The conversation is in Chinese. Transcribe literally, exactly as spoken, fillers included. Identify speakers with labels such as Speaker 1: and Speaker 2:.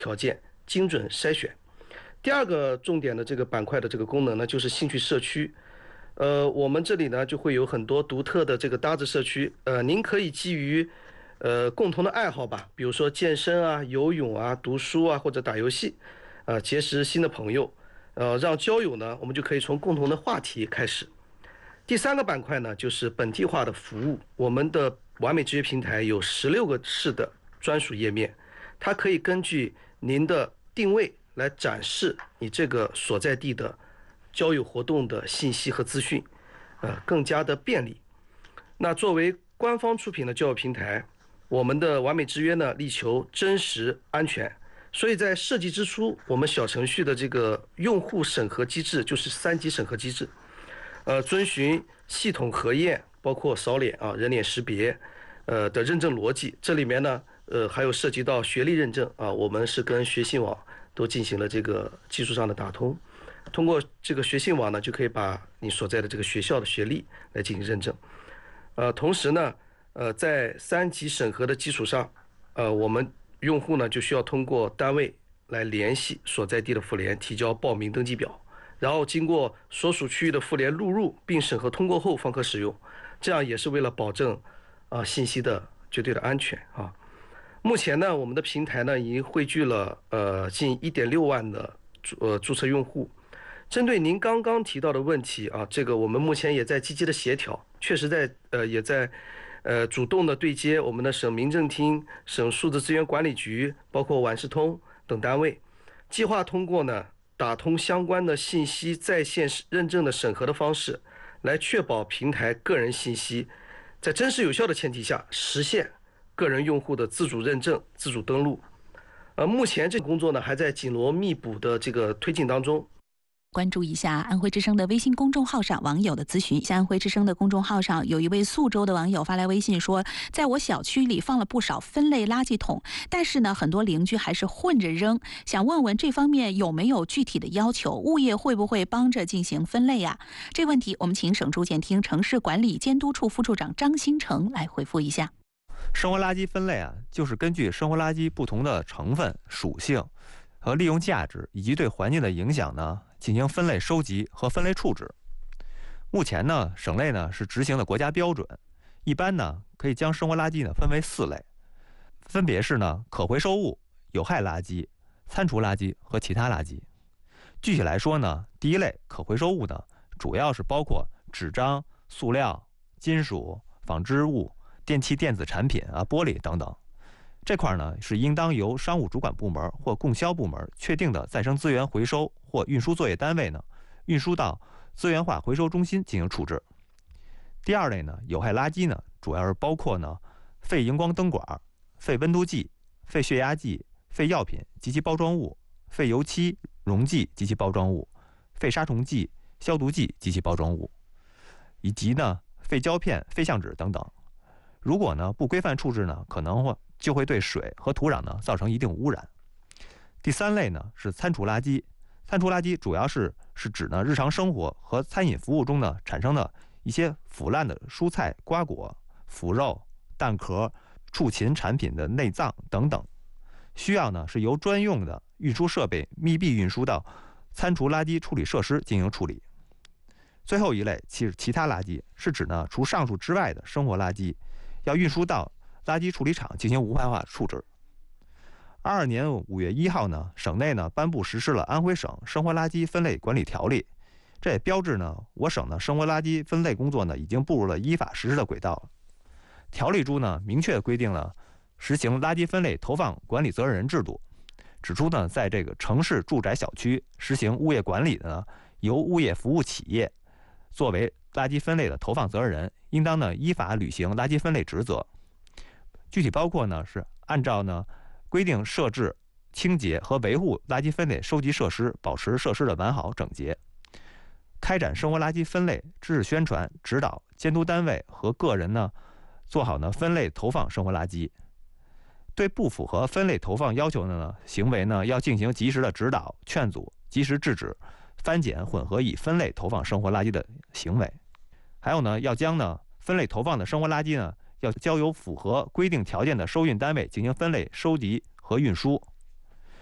Speaker 1: 条件，精准筛选。第二个重点的这个板块的这个功能呢，就是兴趣社区。呃，我们这里呢就会有很多独特的这个搭子社区。呃，您可以基于呃共同的爱好吧，比如说健身啊、游泳啊、读书啊，或者打游戏，呃，结识新的朋友。呃，让交友呢，我们就可以从共同的话题开始。第三个板块呢，就是本地化的服务。我们的完美职业平台有十六个市的专属页面，它可以根据您的定位来展示你这个所在地的交友活动的信息和资讯，呃，更加的便利。那作为官方出品的交友平台，我们的完美之约呢，力求真实安全，所以在设计之初，我们小程序的这个用户审核机制就是三级审核机制，呃，遵循系统核验，包括扫脸啊、人脸识别，呃的认证逻辑。这里面呢，呃，还有涉及到学历认证啊，我们是跟学信网都进行了这个技术上的打通。通过这个学信网呢，就可以把你所在的这个学校的学历来进行认证。呃，同时呢，呃，在三级审核的基础上，呃，我们用户呢就需要通过单位来联系所在地的妇联，提交报名登记表，然后经过所属区域的妇联录入并审核通过后方可使用。这样也是为了保证啊、呃、信息的绝对的安全啊。目前呢，我们的平台呢已经汇聚了呃近一点六万的呃注册用户。针对您刚刚提到的问题啊，这个我们目前也在积极的协调，确实在呃也在呃主动的对接我们的省民政厅、省数字资源管理局，包括万事通等单位，计划通过呢打通相关的信息在线认证的审核的方式，来确保平台个人信息在真实有效的前提下，实现个人用户的自主认证、自主登录。呃，目前这个工作呢还在紧锣密鼓的这个推进当中。
Speaker 2: 关注一下安徽之声的微信公众号上网友的咨询。像安徽之声的公众号上有一位宿州的网友发来微信说，在我小区里放了不少分类垃圾桶，但是呢，很多邻居还是混着扔，想问问这方面有没有具体的要求，物业会不会帮着进行分类呀？这问题我们请省住建厅城市管理监督处副处长张新成来回复一下。
Speaker 3: 生活垃圾分类啊，就是根据生活垃圾不同的成分、属性和利用价值以及对环境的影响呢，进行分类收集和分类处置。目前呢，省内呢是执行的国家标准，一般呢可以将生活垃圾呢分为四类，分别是呢可回收物、有害垃圾、餐厨垃圾和其他垃圾。具体来说呢，第一类可回收物呢，主要是包括纸张、塑料、金属、纺织物、电器电子产品啊、玻璃等等。这块呢是应当由商务主管部门或供销部门确定的再生资源回收或运输作业单位呢，运输到资源化回收中心进行处置。第二类呢，有害垃圾呢，主要是包括呢废荧光灯管、废温度计、废血压计、废药品及其包装物、废油漆、溶剂及其包装物、废杀虫剂、消毒剂及其包装物，以及呢废胶片、废相纸等等。如果呢不规范处置呢，可能会就会对水和土壤呢造成一定污染。第三类呢是餐厨垃圾，餐厨垃圾主要是是指呢日常生活和餐饮服务中呢产生的一些腐烂的蔬菜、瓜果、腐肉、蛋壳、畜禽产品的内脏等等，需要呢是由专用的运输设备密闭运输到餐厨垃圾处理设施进行处理。最后一类其其他垃圾，是指呢除上述之外的生活垃圾，要运输到垃圾处理厂进行无害化处置。二二年五月一号呢，省内呢颁布实施了《安徽省生活垃圾分类管理条例》，这也标志呢我省的生活垃圾分类工作呢已经步入了依法实施的轨道了。条例中呢明确规定了实行垃圾分类投放管理责任人制度，指出呢在这个城市住宅小区实行物业管理的呢，由物业服务企业作为垃圾分类的投放责任人，应当呢依法履行垃圾分类职责。具体包括呢是按照呢规定设置、清洁和维护垃圾分类收集设施，保持设施的完好整洁；开展生活垃圾分类知识宣传、指导监督单位和个人呢做好呢分类投放生活垃圾。对不符合分类投放要求的呢行为呢，要进行及时的指导、劝阻，及时制止翻检混合以分类投放生活垃圾的行为。还有呢，要将呢分类投放的生活垃圾呢，要交由符合规定条件的收运单位进行分类、收集和运输。